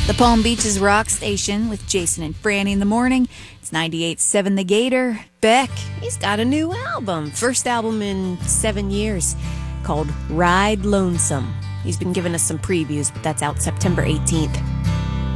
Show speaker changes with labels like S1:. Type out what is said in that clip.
S1: The Palm Beaches Rock Station with Jason and Franny in the morning. It's 98.7 The Gator. Beck, he's got a new album. First album in 7 years called Ride Lonesome. He's been giving us some previews, but that's out September 18th.